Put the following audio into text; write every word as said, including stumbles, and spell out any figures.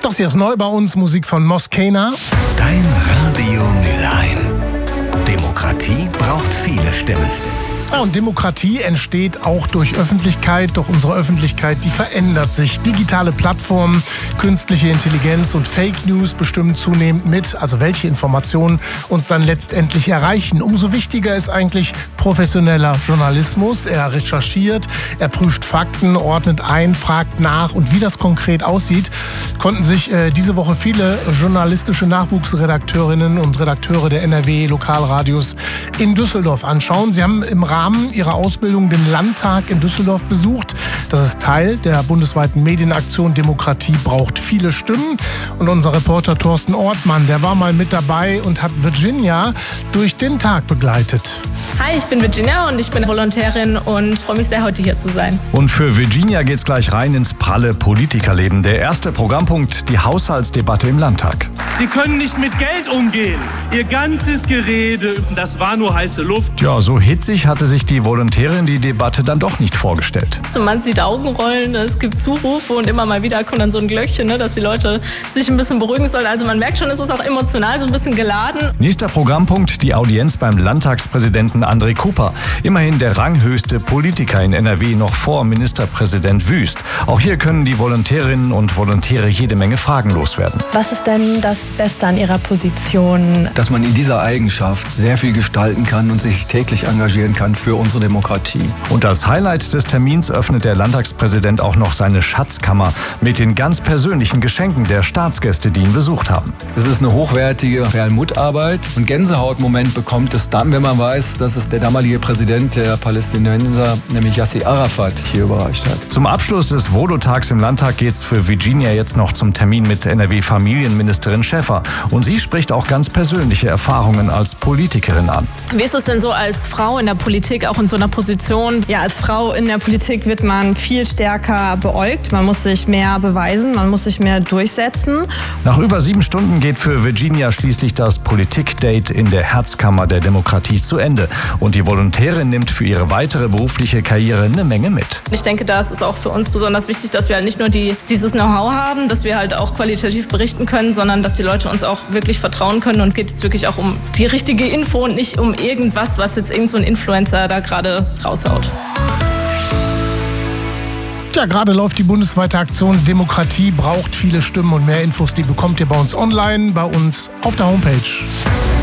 Das hier ist neu bei uns, Musik von Moskena. Dein Radio Mülheim. Demokratie braucht viele Stimmen. Ja, und Demokratie entsteht auch durch Öffentlichkeit, doch unsere Öffentlichkeit, die verändert sich. Digitale Plattformen, künstliche Intelligenz und Fake News bestimmen zunehmend mit, also welche Informationen uns dann letztendlich erreichen. Umso wichtiger ist eigentlich professioneller Journalismus. Er recherchiert, er prüft Fakten, ordnet ein, fragt nach, und wie das konkret aussieht, konnten sich äh, diese Woche viele journalistische Nachwuchsredakteurinnen und Redakteure der N R W-Lokalradios in Düsseldorf anschauen. Sie haben im Rahmen ihrer Ausbildung den Landtag in Düsseldorf besucht. Das ist Teil der bundesweiten Medienaktion Demokratie braucht viele Stimmen. Und unser Reporter Thorsten Ortmann, der war mal mit dabei und hat Virginia durch den Tag begleitet. Hi, ich bin Virginia und ich bin Volontärin und freue mich sehr, heute hier zu sein. Und für Virginia geht's gleich rein ins pralle Politikerleben. Der erste Programmpunkt, die Haushaltsdebatte im Landtag. Sie können nicht mit Geld umgehen. Ihr ganzes Gerede, das war nur heiße Luft. Ja, so hitzig hatte sich die Volontärin die Debatte dann doch nicht vorgestellt. Man sieht Augenrollen, es gibt Zurufe und immer mal wieder kommt dann so ein Glöckchen, ne, dass die Leute sich ein bisschen beruhigen sollen. Also man merkt schon, es ist auch emotional so ein bisschen geladen. Nächster Programmpunkt, die Audienz beim Landtagspräsidenten André Cooper. Immerhin der ranghöchste Politiker in N R W, noch vor Ministerpräsident Wüst. Auch hier können die Volontärinnen und Volontäre jede Menge Fragen loswerden. Was ist denn das Beste an Ihrer Position? Dass man in dieser Eigenschaft sehr viel gestalten kann und sich täglich engagieren kann für unsere Demokratie. Und als Highlight des Termins öffnet der Landtagspräsident auch noch seine Schatzkammer mit den ganz persönlichen Geschenken der Staatsgäste, die ihn besucht haben. Es ist eine hochwertige Perlmuttarbeit und Gänsehautmoment bekommt es dann, wenn man weiß, dass es der damalige Präsident der Palästinenser, nämlich Yasser Arafat, hier überreicht hat. Zum Abschluss des Volo-Tags im Landtag geht's für Virginia jetzt noch zum Termin mit N R W-Familienministerin Schäfer. Und sie spricht auch ganz persönliche Erfahrungen als Politikerin an. Wie ist es denn so als Frau in der Politik, auch in so einer Position? Ja, als Frau in der Politik wird man viel stärker beäugt. Man muss sich mehr beweisen, man muss sich mehr durchsetzen. Nach über sieben Stunden geht für Virginia schließlich das Politik-Date in der Herzkammer der Demokratie zu Ende. Und die Volontärin nimmt für ihre weitere berufliche Karriere eine Menge mit. Ich denke, das ist auch für uns besonders wichtig, dass wir halt nicht nur die, dieses Know-how haben, dass wir halt auch qualitativ berichten können, sondern dass die Leute uns auch wirklich vertrauen können, und geht jetzt wirklich auch um die richtige Info und nicht um irgendwas, was jetzt irgend so ein Influencer da gerade raushaut. Ja, gerade läuft die bundesweite Aktion Demokratie braucht viele Stimmen, und mehr Infos, die bekommt ihr bei uns online, bei uns auf der Homepage.